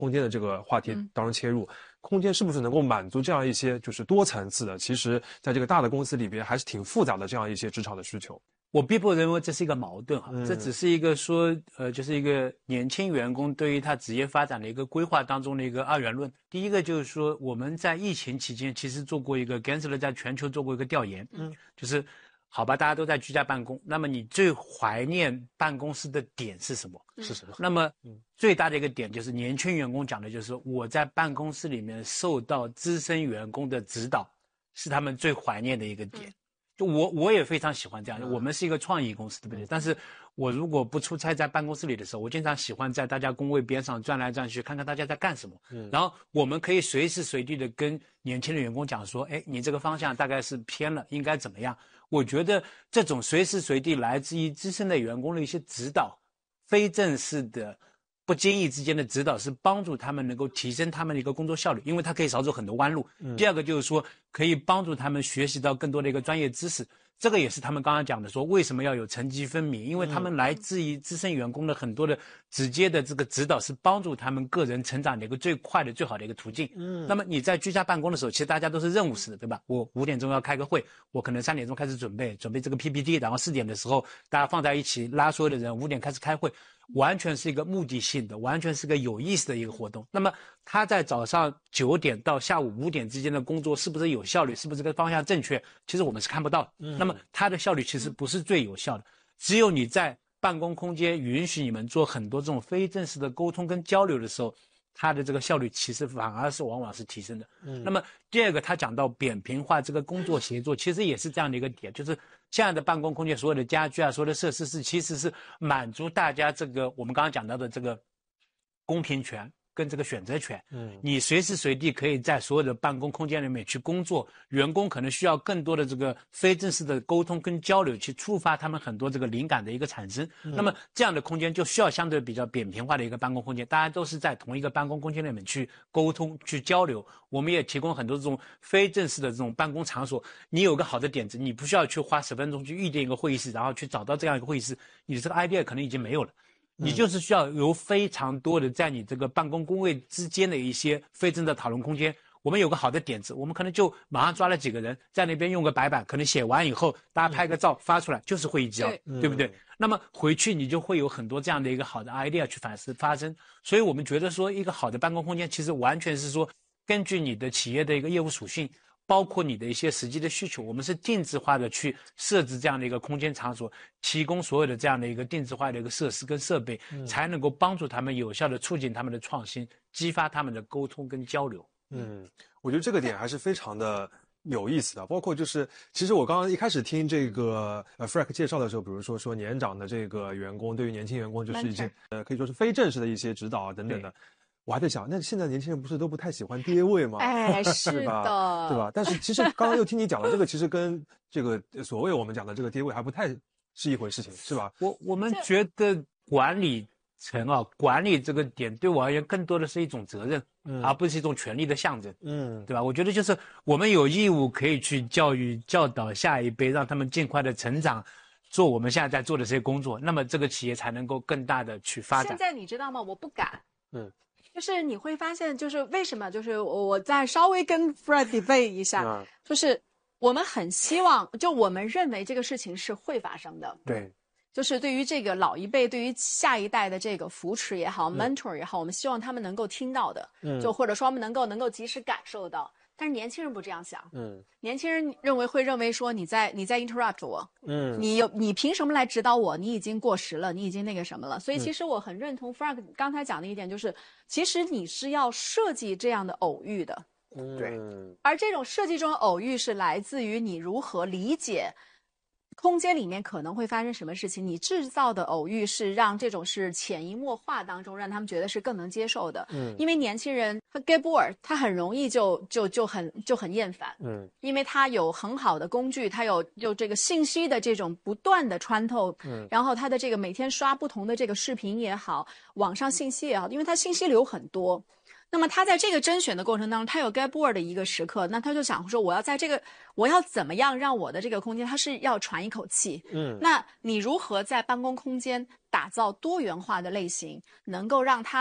空间的这个话题当中切入，空间是不是能够满足这样一些就是多层次的，其实在这个大的公司里边还是挺复杂的这样一些职场的需求。 我并不认为这是一个矛盾哈，这只是一个说就是一个年轻员工对于他职业发展的一个规划当中的一个二元论。第一个就是说我们在疫情期间其实做过一个 Gensler 在全球做过一个调研，就是好吧，大家都在居家办公，那么你最怀念办公室的点是什么？ 是什么？ 那么最大的一个点就是年轻员工讲的就是我在办公室里面受到资深员工的指导，是他们最怀念的一个点。就我也非常喜欢这样，我们是一个创意公司，对不对？但是我如果不出差在办公室里的时候，我经常喜欢在大家工位边上转来转去，看看大家在干什么。然后我们可以随时随地的跟年轻的员工讲说，哎，你这个方向大概是偏了，应该怎么样？我觉得这种随时随地来自于资深的员工的一些指导，非正式的不经意之间的指导，是帮助他们能够提升他们的一个工作效率，因为他可以少走很多弯路。第二个就是说可以帮助他们学习到更多的一个专业知识，这个也是他们刚刚讲的说为什么要有层级分明，因为他们来自于资深员工的很多的直接的这个指导，是帮助他们个人成长的一个最快的最好的一个途径。那么你在居家办公的时候，其实大家都是任务式的，对吧？我5点钟要开个会，我可能3点钟开始准备这个 PPT， 然后4点的时候大家放在一起拉所有的人，5点开始开会，完全是一个目的性的，完全是个有意思的一个活动。那么他在早上9点到下午5点之间的工作是不是有效率，是不是这个方向正确，其实我们是看不到的。那么他的效率其实不是最有效的，只有你在办公空间允许你们做很多这种非正式的沟通跟交流的时候，它的这个效率其实反而是往往是提升的。那么第二个他讲到扁平化这个工作协作，其实也是这样的一个点，就是现在的办公空间所有的家具啊，所有的设施是其实是满足大家这个我们刚刚讲到的这个公平权跟这个选择权。你随时随地可以在所有的办公空间里面去工作，员工可能需要更多的这个非正式的沟通跟交流，去触发他们很多这个灵感的一个产生。那么这样的空间就需要相对比较扁平化的一个办公空间，大家都是在同一个办公空间里面去沟通去交流。我们也提供很多这种非正式的这种办公场所，你有个好的点子，你不需要去花10分钟去预定一个会议室，然后去找到这样一个会议室，你的这个 idea 可能已经没有了。你就是需要有非常多的在你这个办公工位之间的一些非正的讨论空间。我们有个好的点子，我们可能就马上抓了几个人在那边用个白板，可能写完以后大家拍个照发出来就是会议纪要，对不对？那么回去你就会有很多这样的一个好的 idea 去发生。所以我们觉得说一个好的办公空间其实完全是说根据你的企业的一个业务属性，包括你的一些实际的需求，我们是定制化的去设置这样的一个空间场所，提供所有的这样的一个定制化的一个设施跟设备，才能够帮助他们有效的促进他们的创新，激发他们的沟通跟交流。 我觉得这个点还是非常的有意思的，包括就是其实我刚刚一开始听这个Frank 介绍的时候，比如说年长的这个员工对于年轻员工就是一些可以说是非正式的一些指导啊等等的。我还在想，那现在年轻人不是都不太喜欢爹味吗？ 哎，是的， 对吧？但是其实刚刚又听你讲了，这个其实跟这个所谓我们讲的这个爹味还不太是一回事情，是吧？ 我们觉得管理层啊，管理这个点对我而言更多的是一种责任，而不是一种权力的象征，对吧？我觉得就是我们有义务可以去教育教导下一辈，让他们尽快的成长。做我们现在在做的这些工作，那么这个企业才能够更大的去发展。 现在你知道吗？我不敢。就是你会发现，就是为什么？就是我再稍微跟 Fred debate 一下，就是我们很希望，就我们认为这个事情是会发生的。 对， 就是对于这个老一辈，对于下一代的这个扶持也好，mentor 也好，我们希望他们能够听到的，就或者说他们能够及时感受到。但是年轻人不这样想，年轻人会认为说你在 interrupt 我，你凭什么来指导我？你已经过时了，你已经那个什么了。所以其实我很认同 Frank 刚才讲的一点，就是其实你是要设计这样的偶遇的， 对。 而这种设计中的偶遇是来自于你如何理解空间里面可能会发生什么事情，你制造的偶遇是让这种是潜移默化当中让他们觉得是更能接受的。因为年轻人他 get bored， 他很容易就很厌烦。因为他有很好的工具，他有这个信息的这种不断的穿透，然后他的这个每天刷不同的这个视频也好，网上信息也好，因为他信息流很多。那么他在这个甄选的过程当中，他有 get bored 的一个时刻，那他就想说，我要怎么样让我的这个空间，他是要喘一口气。那你如何在办公空间打造多元化的类型，能够让他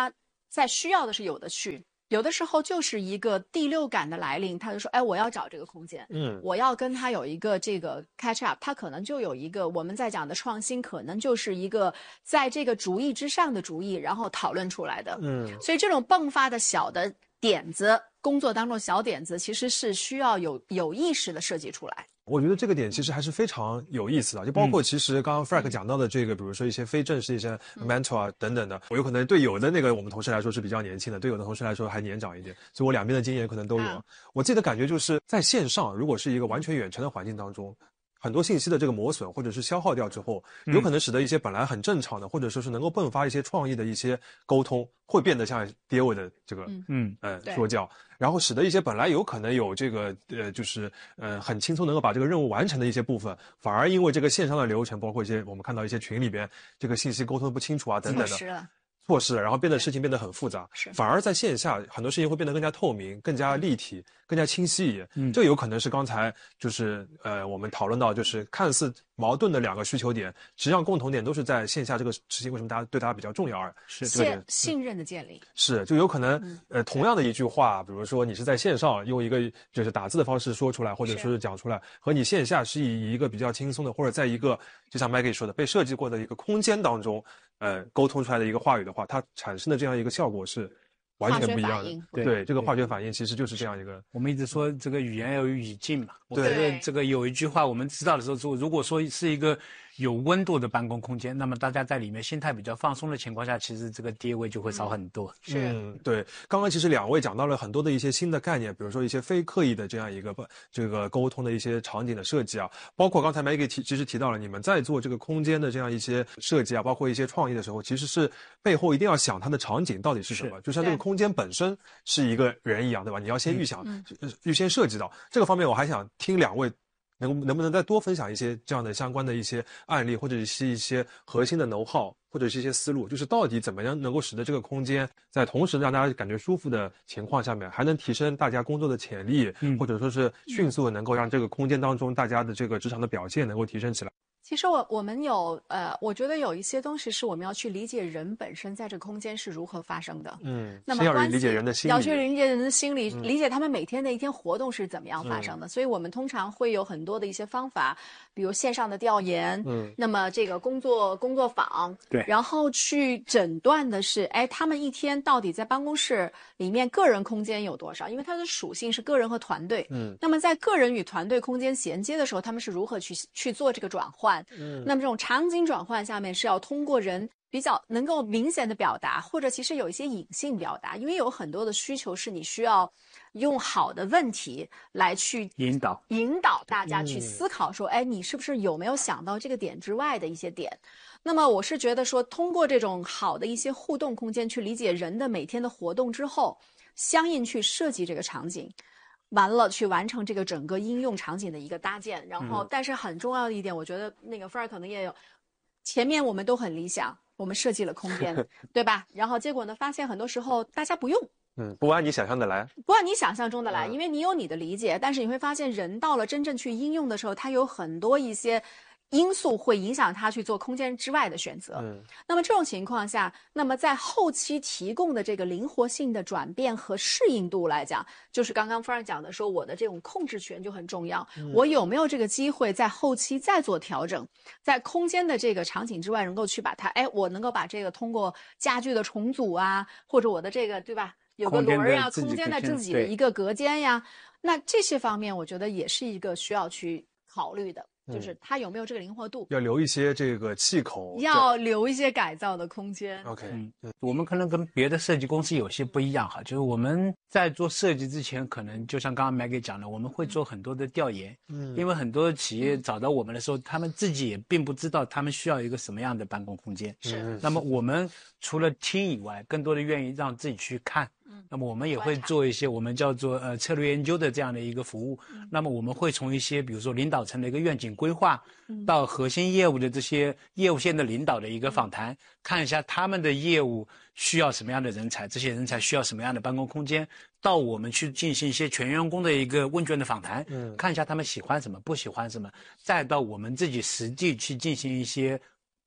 在需要的是有的去。有的时候就是一个第六感的来临，他就说，哎，我要找这个空间，我要跟他有一个这个 catch up， 他可能就有一个我们在讲的创新，可能就是一个在这个主意之上的主意，然后讨论出来的，所以这种迸发的小的点子，工作当中小点子，其实是需要有意识的设计出来。 我觉得这个点其实还是非常有意思的，就包括其实刚刚 Frank 讲到的这个，比如说一些非正式一些 mentor 啊等等的，我有可能对有的那个我们同事来说是比较年轻的，对有的同事来说还年长一点，所以我两边的经验可能都有。我自己的感觉就是在线上，如果是一个完全远程的环境当中，很多信息的这个磨损或者是消耗掉之后，有可能使得一些本来很正常的，或者说是能够迸发一些创意的一些沟通，会变得像爹味的这个说教，然后使得一些本来有可能有这个很轻松能够把这个任务完成的一些部分，反而因为这个线上的流程，包括一些我们看到一些群里边这个信息沟通不清楚啊等等的。错失了，然后事情变得很复杂，反而在线下很多事情会变得更加透明、更加立体、更加清晰一点。这有可能是刚才我们讨论到看似矛盾的两个需求点，实际上共同点都是在线下这个事情为什么对大家比较重要而是这个点信任的建立。 是，就有可能同样的一句话，比如说你是在线上用一个打字的方式说出来，或者说是讲出来，和你线下是以一个比较轻松的，或者在一个就像 Maggie 说的被设计过的一个空间当中沟通出来的一个话语的话，它产生的这样一个效果是完全不一样的。对，这个化学反应其实就是这样一个。 我们一直说这个语言要有语境嘛。我觉得这个有一句话我们知道的时候，如果说是一个有温度的办公空间，那么大家在里面心态比较放松的情况下，其实这个爹味就会少很多。 对。刚刚其实两位讲到了很多的一些新的概念，比如说一些非刻意的这样一个这个沟通的一些场景的设计啊，包括刚才 Maggie 其实提到了你们在做这个空间的这样一些设计啊，包括一些创意的时候，其实是背后一定要想它的场景到底是什么，就像这个空间本身是一个人一样，对吧？你要先预想，预先设计到这个方面。我还想听两位能不能再多分享一些这样的相关的一些案例，或者是一些核心的know how，或者是一些思路，就是到底怎么样能够使得这个空间在同时让大家感觉舒服的情况下面，还能提升大家工作的潜力，或者说是迅速能够让这个空间当中大家的这个职场的表现能够提升起来。 其实我们有我觉得有一些东西是我们要去理解人本身在这个空间是如何发生的。那么要理解人的心理， 要去理解人的心理，理解他们每天的一天活动是怎么样发生的。所以我们通常会有很多的一些方法，比如线上的调研，那么这个工作坊， 对， 然后去诊断的是，哎，他们一天到底在办公室里面个人空间有多少？因为它的属性是个人和团队。那么在个人与团队空间衔接的时候，他们是如何去做这个转换？那么这种场景转换下面是要通过人比较能够明显的表达，或者其实有一些隐性表达，因为有很多的需求是你需要用好的问题来去引导大家去思考说，哎，你是不是有没有想到这个点之外的一些点？那么我是觉得说，通过这种好的一些互动空间去理解人的每天的活动之后，相应去设计这个场景。完了，去完成这个整个应用场景的一个搭建，然后，但是很重要的一点，我觉得那个Frank可能也有，前面我们都很理想，我们设计了空间，对吧？然后结果呢，发现很多时候大家不用， 不按你想象的来， 不按你想象中的来，因为你有你的理解，但是你会发现人到了真正去应用的时候，它有很多一些因素会影响他去做空间之外的选择。那么这种情况下，那么在后期提供的这个灵活性的转变和适应度来讲，就是刚刚Frank讲的说，我的这种控制权就很重要。我有没有这个机会在后期再做调整，在空间的这个场景之外，能够去把它，哎，我能够把这个通过家具的重组啊，或者我的这个，对吧？有个轮啊，空间的自己的一个隔间呀，那这些方面，我觉得也是一个需要去考虑的。就是它有没有这个灵活度， 要留一些这个气口， 要留一些改造的空间。 OK， 我们可能跟别的设计公司有些不一样哈，就是我们在做设计之前，可能就像刚刚 Maggie 讲的，我们会做很多的调研。因为很多企业找到我们的时候，他们自己也并不知道他们需要一个什么样的办公空间。那么我们除了听以外，更多的愿意让自己去看。那么我们也会做一些我们叫做策略研究的这样的一个服务。那么我们会从一些比如说领导层的一个愿景规划，到核心业务的这些业务线的领导的一个访谈，看一下他们的业务需要什么样的人才，这些人才需要什么样的办公空间，到我们去进行一些全员工的一个问卷的访谈，看一下他们喜欢什么不喜欢什么，再到我们自己实际去进行一些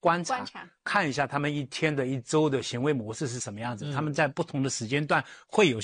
观察，看一下他们一天的、一周的行为模式是什么样子，他们在不同的时间段会有